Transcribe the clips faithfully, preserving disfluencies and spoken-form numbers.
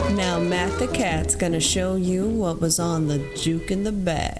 Now Matt the Cat's gonna show you what was on the juke in the back.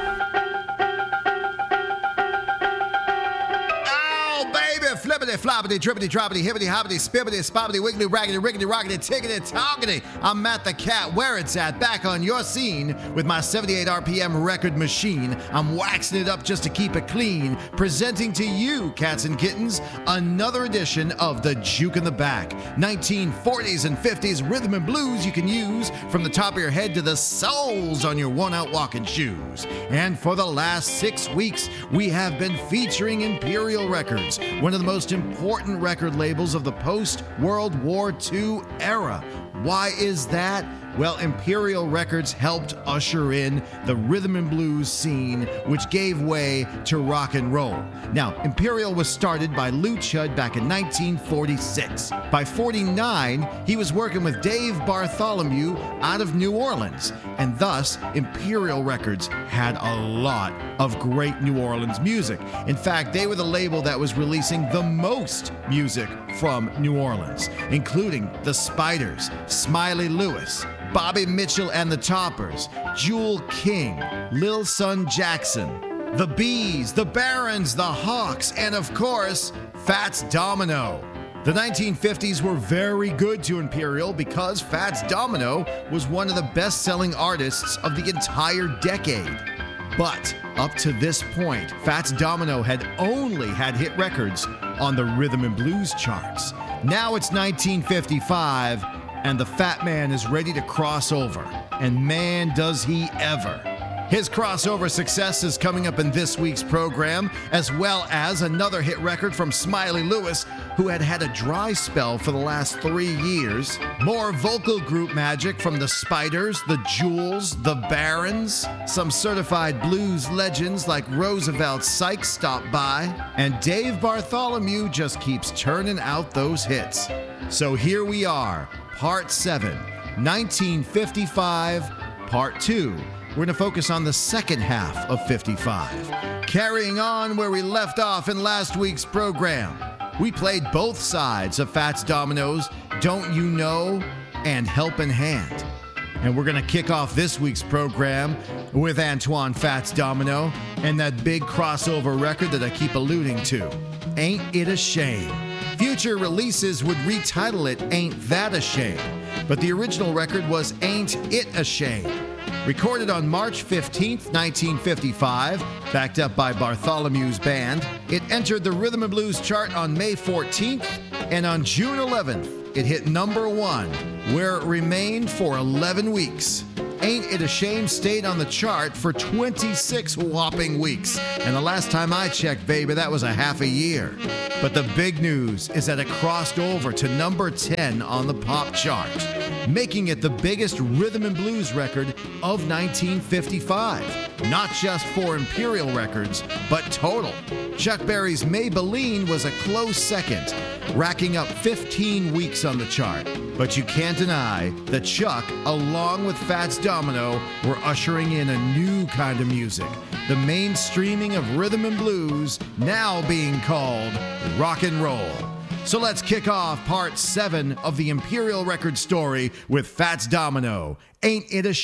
Flippity, floppity, drippity, droppity, hippity, hoppity, spibbity, spobbity, wiggly, raggedy, riggedy, rockety, tiggity, toggity. I'm Matt the Cat, where it's at, back on your scene with my seventy-eight R P M record machine. I'm waxing it up just to keep it clean, presenting to you, cats and kittens, another edition of the Juke in the Back. nineteen forties and fifties rhythm and blues you can use from the top of your head to the soles on your worn-out walking shoes. And for the last six weeks, we have been featuring Imperial Records, one of the most important record labels of the post-World War Two era. Why is that? Well, Imperial Records helped usher in the rhythm and blues scene, which gave way to rock and roll. Now, Imperial was started by Lou Chudd back in nineteen forty-six. By forty-nine, he was working with Dave Bartholomew out of New Orleans, and thus, Imperial Records had a lot of great New Orleans music. In fact, they were the label that was releasing the most music from New Orleans, including the Spiders, Smiley Lewis, Bobby Mitchell and the Toppers, Jewel King, Lil Son Jackson, the Bees, the Barons, the Hawks, and of course, Fats Domino. The nineteen fifties were very good to Imperial because Fats Domino was one of the best-selling artists of the entire decade. But up to this point, Fats Domino had only had hit records on the rhythm and blues charts. Now it's nineteen fifty-five, and the Fat Man is ready to cross over. And man, does he ever. His crossover success is coming up in this week's program, as well as another hit record from Smiley Lewis, who had had a dry spell for the last three years. More vocal group magic from the Spiders, the Jewels, the Barons. Some certified blues legends like Roosevelt Sykes stop by. And Dave Bartholomew just keeps turning out those hits. So here we are, Part seven, nineteen fifty-five, Part two. We're going to focus on the second half of fifty-five. Carrying on where we left off in last week's program, we played both sides of Fats Domino's Don't You Know and Helpin' Hand. And we're going to kick off this week's program with Antoine Fats Domino and that big crossover record that I keep alluding to, Ain't It a Shame? Future releases would retitle it Ain't That a Shame, but the original record was Ain't It a Shame. Recorded on March fifteenth, nineteen fifty-five, backed up by Bartholomew's band, it entered the Rhythm and Blues chart on May fourteenth, and on June eleventh, it hit number one, where it remained for eleven weeks. Ain't It a Shame stayed on the chart for twenty-six whopping weeks, and the last time I checked, baby, that was a half a year. But the big news is that it crossed over to number ten on the pop chart, making it the biggest rhythm and blues record of nineteen fifty-five. Not just for Imperial Records, but total. Chuck Berry's Maybelline was a close second, racking up fifteen weeks on the chart. But you can't deny that Chuck, along with Fats Domino, were ushering in a new kind of music, the mainstreaming of rhythm and blues, now being called rock and roll. So let's kick off part seven of the Imperial Record story with Fats Domino. Ain't It a